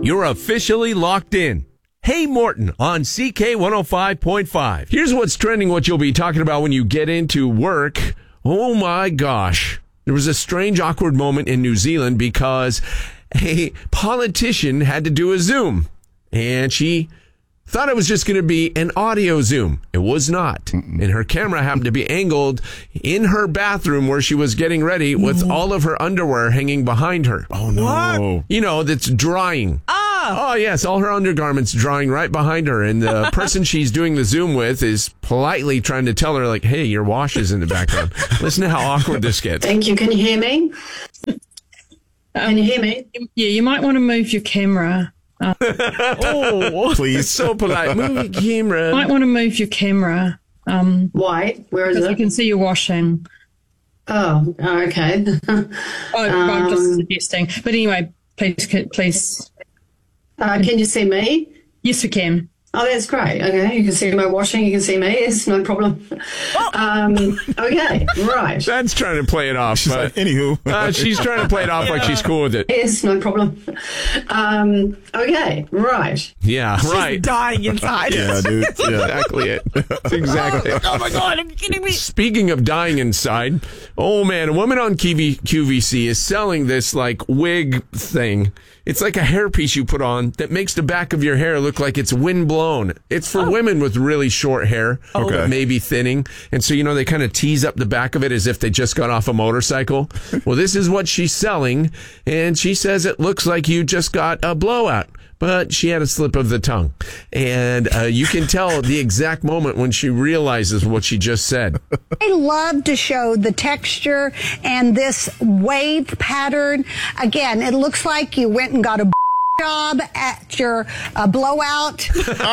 You're officially locked in. Hey Morton on CK 105.5. Here's what's trending, what you'll be talking about when you get into work. Oh my gosh. There was a strange, awkward moment in New Zealand because a politician had to do a Zoom. And she thought it was just going to be an audio Zoom. It was not. And her camera happened to be angled in her bathroom where she was getting ready with all of her underwear hanging behind her. Oh, no. What? You know, that's drying. Oh, yes, all her undergarments drying right behind her. And the person she's doing the Zoom with is politely trying to tell her, like, hey, your wash is in the background. Listen to how awkward this gets. Thank you. Can you hear me? Can you hear me? Yeah, you might want to move your camera. Oh, please. So polite. Move your camera. Might want to move your camera. Why? Where is it? You can see you washing. Oh, okay. I'm just suggesting. But anyway, please. Can you see me? Yes, we can. Oh, that's great. Okay, you can see my washing. You can see me. It's no problem. Okay, right. That's trying to play it off. But Anywho. she's trying to play it off like she's cool with it. Yes, no problem. Okay, right. Yeah, right. She's dying inside. Yeah, dude. Yeah. Exactly it. That's exactly it. Oh my God, are you kidding me? Speaking of dying inside, oh man, a woman on QVC is selling this like wig thing. It's like a hairpiece you put on that makes the back of your hair look like it's windblown. It's for women with really short hair, Okay. maybe thinning. And so, you know, they kind of tease up the back of it as if they just got off a motorcycle. Well, this is what she's selling. And she says it looks like you just got a blowout. But she had a slip of the tongue. And you can tell the exact moment when she realizes what she just said. I love to show the texture and this wave pattern. Again, it looks like you went and got a job at your blowout.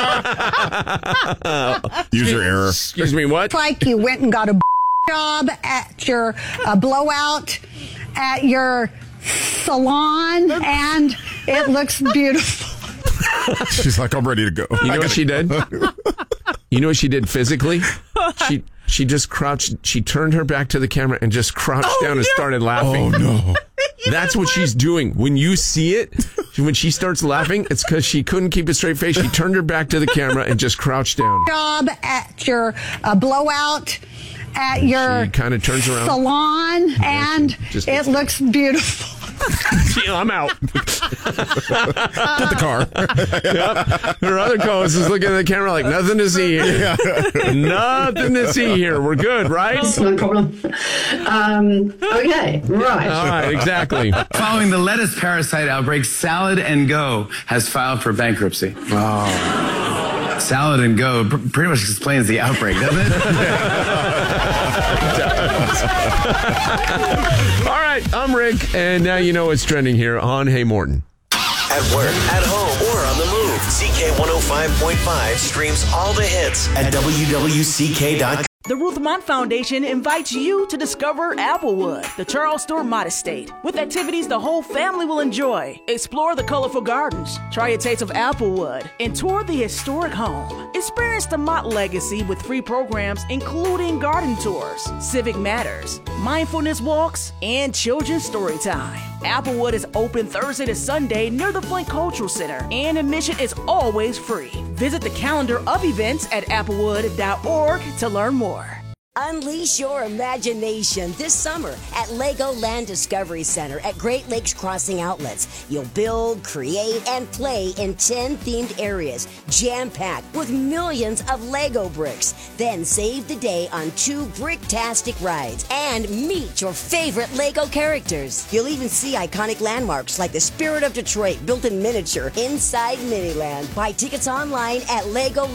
User error. Excuse me, what? It's like you went and got a job at your blowout at your salon, and it looks beautiful. She's like, I'm ready to go. You know what she did? You know what she did physically? She just crouched. She turned her back to the camera and just crouched down and started laughing. Oh, no. That's what she's doing. When you see it, when she starts laughing, it's because she couldn't keep a straight face. She turned her back to the camera and just crouched down. Job at your blowout at your She kind of turns around. salon, and it looks beautiful. I'm out. Get the car. Yep. Her other co-host is looking at the camera like, nothing to see here. Nothing to see here. We're good, right? No problem. Okay, right. All right, exactly. Following the lettuce parasite outbreak, Salad & Go has filed for bankruptcy. Oh. Salad & Go pretty much explains the outbreak, doesn't it? All right, I'm Rick, and now you know what's trending here on Hey Morton. At work, at home, or on the move. CK 105.5 streams all the hits at WWCK.com. The Ruth Mott Foundation invites you to discover Applewood, the Charles Stewart Mott Estate, with activities the whole family will enjoy. Explore the colorful gardens, try a taste of Applewood, and tour the historic home. Experience the Mott legacy with free programs including garden tours, civic matters, mindfulness walks, and children's story time. Applewood is open Thursday to Sunday near the Flint Cultural Center, and admission is always free. Visit the calendar of events at applewood.org to learn more. Unleash your imagination this summer at Legoland Discovery Center at Great Lakes Crossing Outlets. You'll build, create, and play in 10 themed areas, jam-packed with millions of Lego bricks. Then save the day on 2 bricktastic rides and meet your favorite Lego characters. You'll even see iconic landmarks like the Spirit of Detroit built in miniature inside Miniland. Buy tickets online at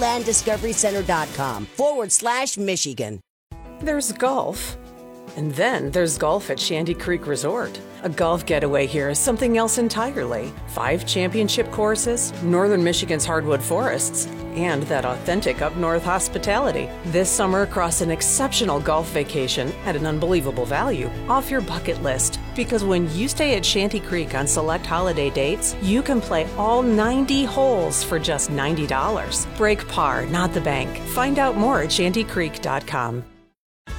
LegolandDiscoveryCenter.com/Michigan. There's golf. And then there's golf at Shanty Creek Resort. A golf getaway here is something else entirely. 5 championship courses, northern Michigan's hardwood forests, and that authentic up-north hospitality. This summer, cross an exceptional golf vacation at an unbelievable value off your bucket list. Because when you stay at Shanty Creek on select holiday dates, you can play all 90 holes for just $90. Break par, not the bank. Find out more at shantycreek.com.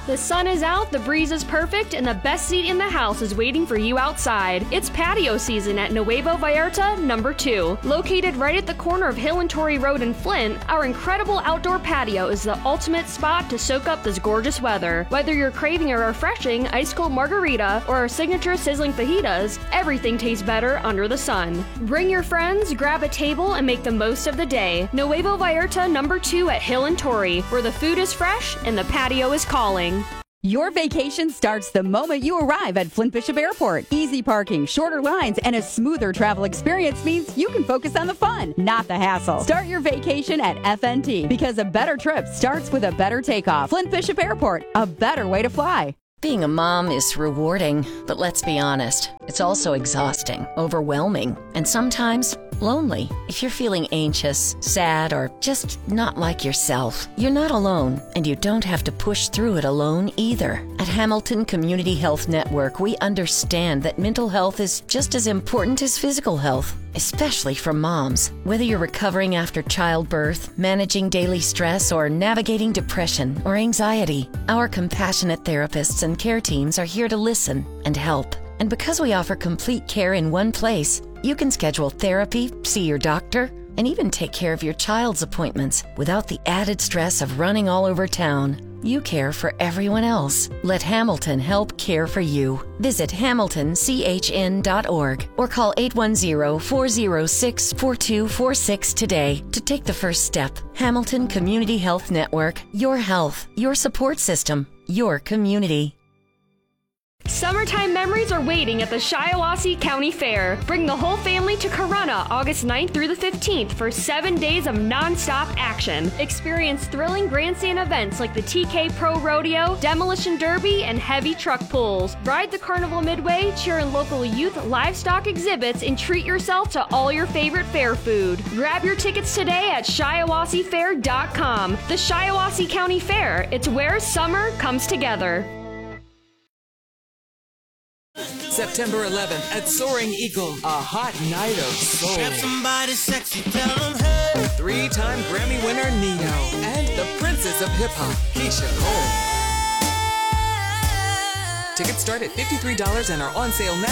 The sun is out, the breeze is perfect, and the best seat in the house is waiting for you outside. It's patio season at Nuevo Vallarta number 2. Located right at the corner of Hill and Torrey Road in Flint, our incredible outdoor patio is the ultimate spot to soak up this gorgeous weather. Whether you're craving a refreshing ice cold margarita or our signature sizzling fajitas, everything tastes better under the sun. Bring your friends, grab a table, and make the most of the day. Nuevo Vallarta number 2 at Hill and Torrey, where the food is fresh and the patio is calling. Your vacation starts the moment you arrive at Flint Bishop Airport. Easy parking, shorter lines, and a smoother travel experience means you can focus on the fun, not the hassle. Start your vacation at FNT because a better trip starts with a better takeoff. Flint Bishop Airport, a better way to fly. Being a mom is rewarding, but let's be honest, it's also exhausting, overwhelming, and sometimes lonely. If you're feeling anxious, sad, or just not like yourself, you're not alone, and you don't have to push through it alone either. At Hamilton Community Health Network, we understand that mental health is just as important as physical health, especially for moms. Whether you're recovering after childbirth, managing daily stress, or navigating depression or anxiety, our compassionate therapists and care teams are here to listen and help. And because we offer complete care in one place, you can schedule therapy, see your doctor, and even take care of your child's appointments without the added stress of running all over town. You care for everyone else. Let Hamilton help care for you. Visit hamiltonchn.org or call 810-406-4246 today to take the first step. Hamilton Community Health Network. Your health, your support system, your community. Summertime memories are waiting at the Shiawassee County Fair. Bring the whole family to Corunna August 9th through the 15th for 7 days of non-stop action. Experience thrilling grandstand events like the TK Pro Rodeo, Demolition Derby, and heavy truck pulls. Ride the Carnival Midway, cheer in local youth livestock exhibits, and treat yourself to all your favorite fair food. Grab your tickets today at ShiawasseeFair.com. The Shiawassee County Fair. It's where summer comes together. September 11th at Soaring Eagle, a hot night of soul. Somebody sexy, tell them hey. 3-time Grammy winner Nino and the princess of hip hop, Keisha Cole. Tickets start at $53 and are on sale now.